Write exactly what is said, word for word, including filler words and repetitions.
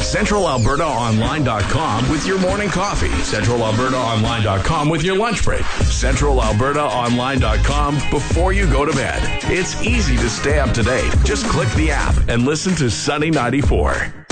Central Alberta Online dot com with your morning coffee. Central Alberta Online dot com with your lunch break. Central Alberta Online dot com before you go to bed. It's easy to stay up to date. Just click the app and listen to Sunny ninety-four.